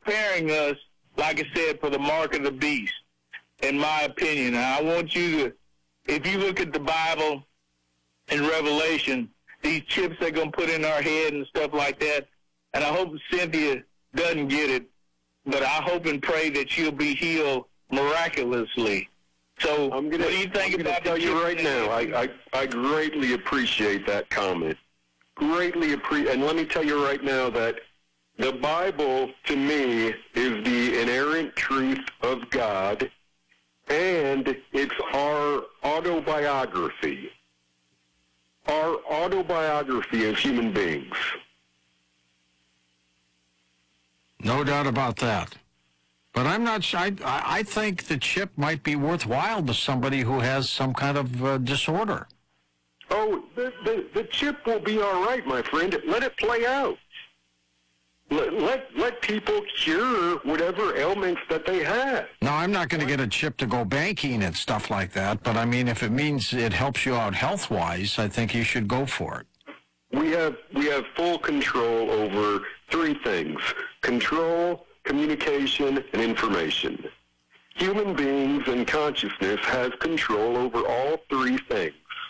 preparing us, like I said, for the mark of the beast, in my opinion. And I want you to, if you look at the Bible in Revelation, these chips they're going to put in our head and stuff like that, and I hope Cynthia doesn't get it, but I hope and pray that she'll be healed miraculously. So what do you think about tell you right now, I greatly appreciate that comment. And let me tell you right now that the Bible, to me, is the inerrant truth of God, and it's our autobiography. Our autobiography as human beings. No doubt about that. But I'm not sure. I think the chip might be worthwhile to somebody who has some kind of disorder. Oh, the chip will be all right, my friend. Let it play out. Let people cure whatever ailments that they have. No, I'm not going to get a chip to go banking and stuff like that. But, I mean, if it means it helps you out health-wise, I think you should go for it. We have full control over three things: control, communication, and information. Human beings and consciousness has control over all three things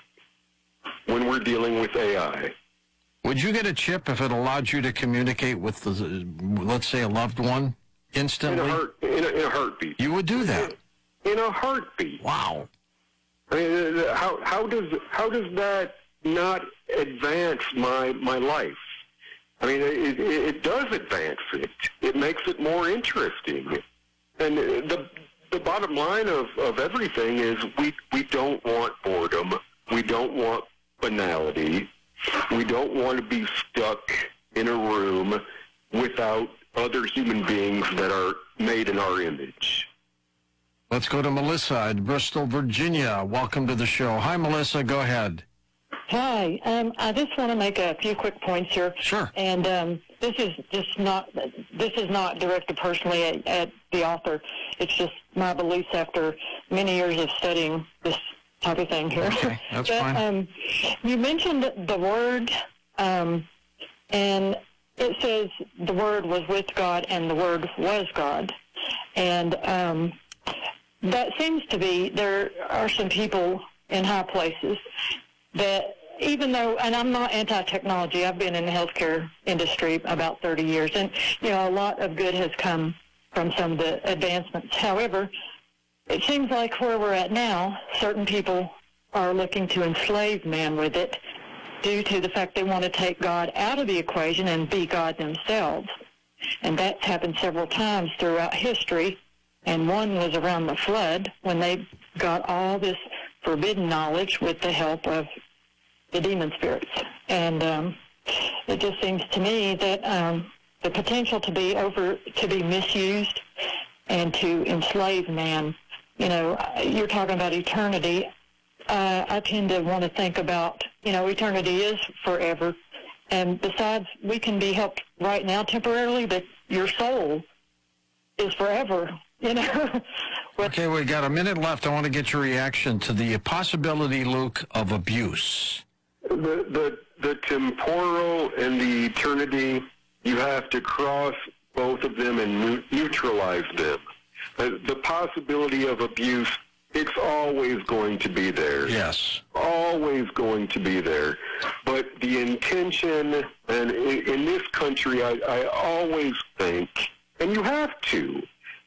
when we're dealing with AI. Would you get a chip if it allowed you to communicate with, let's say, a loved one instantly? In a heartbeat. You would do that? In a heartbeat. Wow. I mean, how does that not advance my life? I mean, it does advance it. It makes it more interesting. And the bottom line of everything is we don't want boredom. We don't want banality. We don't want to be stuck in a room without other human beings that are made in our image. Let's go to Melissa in Bristol, Virginia. Welcome to the show. Hi, Melissa. Go ahead. Hi. I just want to make a few quick points here. Sure. And this is not directed personally at the author. It's just my beliefs after many years of studying this type of thing here. Okay, that's fine. You mentioned the Word, and it says the Word was with God and the Word was God. And that seems to be, there are some people in high places that even though, and I'm not anti-technology, I've been in the healthcare industry about 30 years, and, you know, a lot of good has come from some of the advancements. However, it seems like where we're at now, certain people are looking to enslave man with it due to the fact they want to take God out of the equation and be God themselves. And that's happened several times throughout history. And one was around the flood when they got all this forbidden knowledge with the help of the demon spirits. And it just seems to me that the potential to be misused and to enslave man. You know, you're talking about eternity. I tend to want to think about, you know, eternity is forever. And besides, we can be helped right now temporarily, but your soul is forever, you know. Okay, we got a minute left. I want to get your reaction to the possibility, Luke, of abuse. The temporal and the eternity, you have to cross both of them and neutralize them. The possibility of abuse, it's always going to be there. Yes. Always going to be there. But the intention, and in this country, I always think, and you have to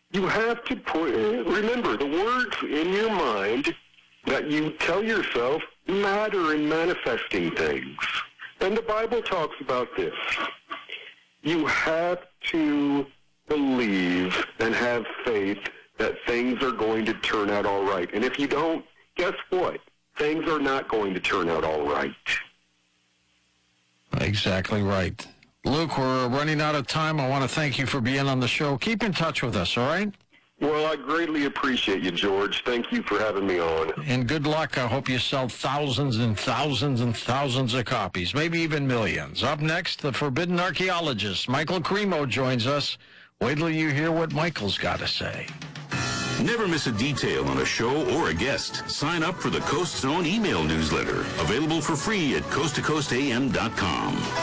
remember, the words in your mind that you tell yourself matter in manifesting things. And the Bible talks about this. You have to believe and have faith that things are going to turn out all right. And if you don't, guess what? Things are not going to turn out all right. Exactly right. Luke, we're running out of time. I want to thank you for being on the show. Keep in touch with us, all right? Well, I greatly appreciate you, George. Thank you for having me on. And good luck. I hope you sell thousands and thousands and thousands of copies, maybe even millions. Up next, the forbidden archaeologist, Michael Cremo, joins us. Wait till you hear what Michael's got to say. Never miss a detail on a show or a guest. Sign up for the Coast Zone email newsletter, available for free at coasttocoastam.com.